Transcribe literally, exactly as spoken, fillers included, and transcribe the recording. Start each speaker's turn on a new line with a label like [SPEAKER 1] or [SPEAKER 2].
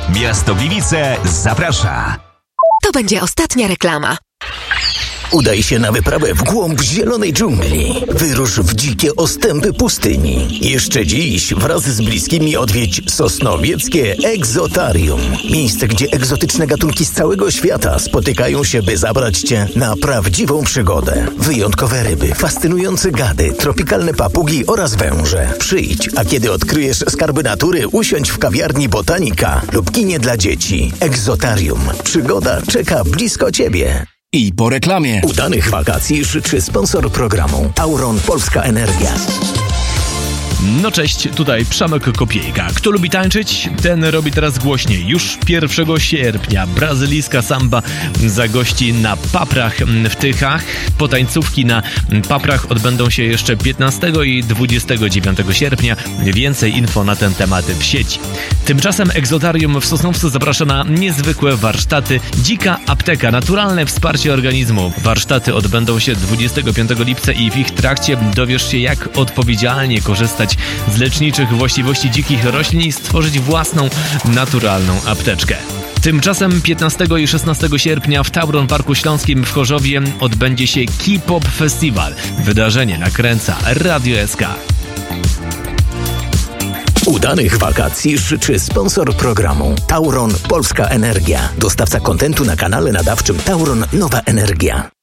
[SPEAKER 1] Miasto Gliwice zaprasza.
[SPEAKER 2] To będzie ostatnia reklama.
[SPEAKER 3] Udaj się na wyprawę w głąb zielonej dżungli. Wyrusz w dzikie ostępy pustyni. Jeszcze dziś wraz z bliskimi odwiedź Sosnowieckie Egzotarium. Miejsce, gdzie egzotyczne gatunki z całego świata spotykają się, by zabrać Cię na prawdziwą przygodę. Wyjątkowe ryby, fascynujące gady, tropikalne papugi oraz węże. Przyjdź, a kiedy odkryjesz skarby natury, usiądź w kawiarni Botanika lub kinie dla dzieci. Egzotarium. Przygoda czeka blisko Ciebie.
[SPEAKER 4] I po reklamie.
[SPEAKER 3] Udanych wakacji życzy sponsor programu Tauron Polska Energia.
[SPEAKER 5] No cześć, tutaj Przemek Kopiejka. Kto lubi tańczyć, ten robi teraz głośniej. Już pierwszego sierpnia brazylijska samba zagości na Paprach w Tychach. Potańcówki na Paprach odbędą się jeszcze piętnastego i dwudziestego dziewiątego sierpnia. Więcej info na ten temat w sieci. Tymczasem Egzotarium w Sosnowcu zaprasza na niezwykłe warsztaty Dzika Apteka. Naturalne wsparcie organizmu. Warsztaty odbędą się dwudziestego piątego lipca i w ich trakcie dowiesz się, jak odpowiedzialnie korzystać z leczniczych właściwości dzikich roślin i stworzyć własną, naturalną apteczkę. Tymczasem piętnastego i szesnastego sierpnia w Tauron Parku Śląskim w Chorzowie odbędzie się K-Pop Festival. Wydarzenie nakręca Radio S K.
[SPEAKER 3] Udanych wakacji życzy sponsor programu Tauron Polska Energia. Dostawca kontentu na kanale nadawczym Tauron Nowa Energia.